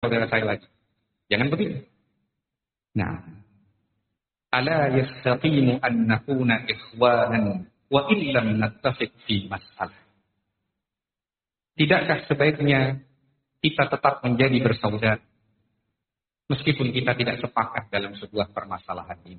saudara saya lagi. Jangan begitu. Nah, ala yastaqimu an nakuna ikhwanan wa illam nattafiq fi masalah. Tidakkah sebaiknya kita tetap menjadi bersaudara meskipun kita tidak sepakat dalam sebuah permasalahan ini?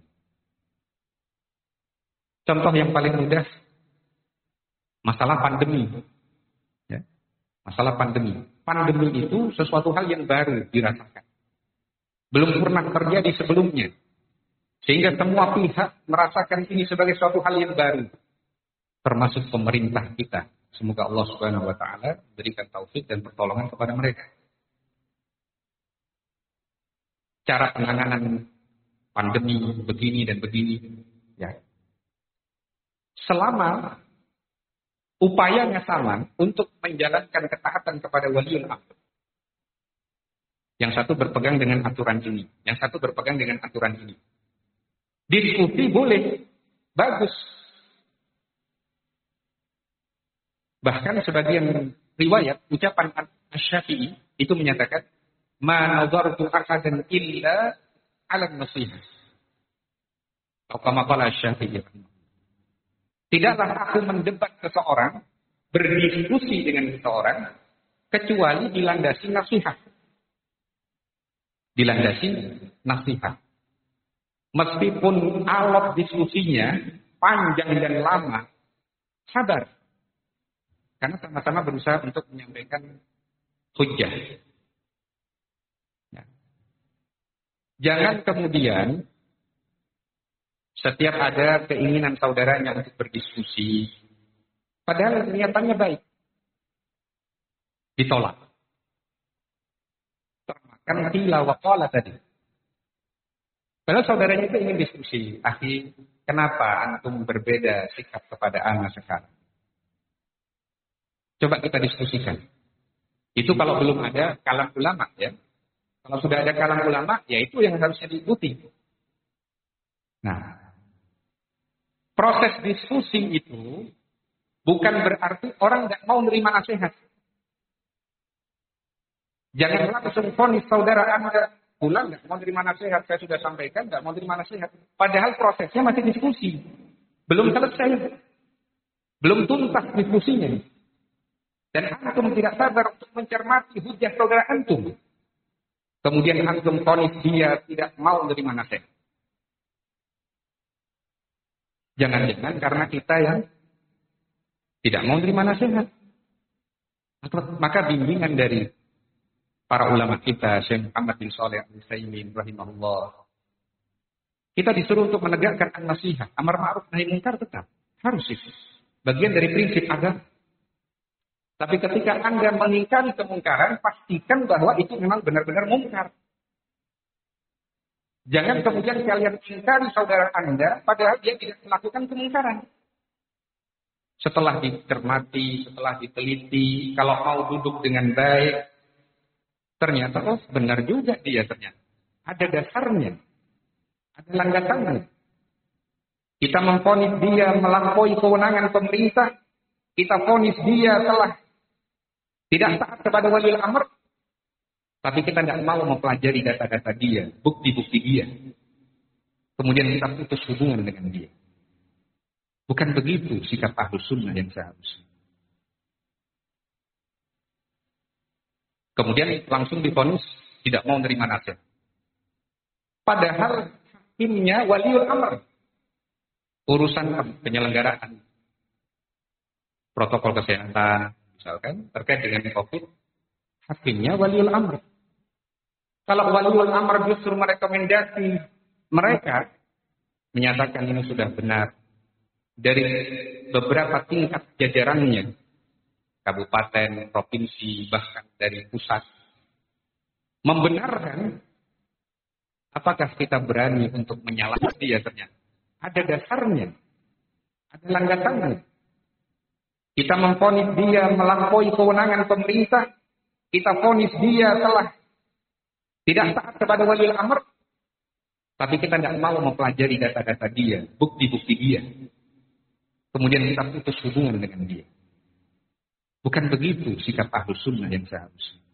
Contoh yang paling mudah, masalah pandemi. Ya. Masalah pandemi. Pandemi itu sesuatu hal yang baru dirasakan. Belum pernah terjadi sebelumnya. Sehingga semua pihak merasakan ini sebagai suatu hal yang baru. Termasuk pemerintah kita. Semoga Allah Subhanahu wa taala berikan taufik dan pertolongan kepada mereka. Cara penanganan pandemi begini dan begini, ya. Selama upayanya sama untuk menjalankan ketaatan kepada waliul amr. Yang satu berpegang dengan aturan ini, yang satu berpegang dengan aturan ini. Diskusi boleh, bagus. Bahkan sebagian riwayat, ucapan Asy-Syafi'i itu menyatakan, "Ma nadartu ahadan illa 'ala an-nasihah." Atau kama qala Asy-Syafi'i. Tidaklah aku mendebat seseorang, berdiskusi dengan seseorang, kecuali dilandasi nasihat. Dilandasi nasihat. Meskipun alot diskusinya, panjang dan lama, sabar. Karena sama-sama berusaha untuk menyampaikan hujjah. Ya. Jangan kemudian setiap ada keinginan saudaranya untuk berdiskusi, padahal niatannya baik, ditolak. Termakan qila wa qala tadi. Padahal saudaranya itu ingin diskusi. Akhi, kenapa antum berbeda sikap kepada ana sekarang? Coba kita diskusikan. Itu kalau belum ada kalam ulama, ya. Kalau sudah ada kalam ulama, ya itu yang harusnya diikuti. Nah, proses diskusi itu bukan berarti orang nggak mau menerima nasihat. Jangan langsung vonis saudara Anda pulang nggak mau menerima nasihat. Saya sudah sampaikan nggak mau menerima nasihat. Padahal prosesnya masih diskusi, belum selesai, belum tuntas diskusinya. Dan antum tidak sabar untuk mencermati hujah saudara antum. Kemudian antum vonis dia tidak mau menerima nasihat. Jangan-jangan karena kita yang tidak mau menerima nasihat. Maka bimbingan dari para ulama kita, Syekh Muhammad bin Shalih Al-Utsaimin rahimahullah. Kita disuruh untuk menegakkan an-nasihat, amar ma'ruf nahi munkar tetap harus itu. Bagian dari prinsip agama. Tapi ketika Anda mengingkari kemungkaran, pastikan bahwa itu memang benar-benar mungkar. Jangan kemudian kalian ingkari saudara Anda, padahal dia tidak melakukan kemungkaran. Setelah dicermati, setelah diteliti, kalau mau duduk dengan baik, ternyata oh benar juga dia ternyata. Ada dasarnya, ada landasannya. Kita memvonis dia melampaui kewenangan pemerintah, kita vonis dia telah tidak taat kepada waliul amr, tapi kita tidak mau mempelajari data-data dia, bukti-bukti dia. Kemudian kita putus hubungan dengan dia. Bukan begitu sikap Ahlus Sunnah yang seharusnya. Kemudian langsung divonis tidak mau menerima nasihat. Padahal hakimnya waliul amr. Urusan penyelenggaraan protokol kesehatan, misalkan terkait dengan COVID, hakimnya waliul amr. Kalau waliul amr justru merekomendasi mereka menyatakan ini sudah benar dari beberapa tingkat jajarannya, kabupaten, provinsi, bahkan dari pusat, membenarkan, apakah kita berani untuk menyalahkan dia ternyata? Ada dasarnya, ada landasannya. Kita memvonis dia melampaui kewenangan pemerintah, kita vonis dia telah tidak taat kepada waliul amr, tapi kita tidak mau mempelajari data-data dia, bukti-bukti dia. Kemudian kita putus hubungan dengan dia. Bukan begitu sikap Ahlus Sunnah yang seharusnya.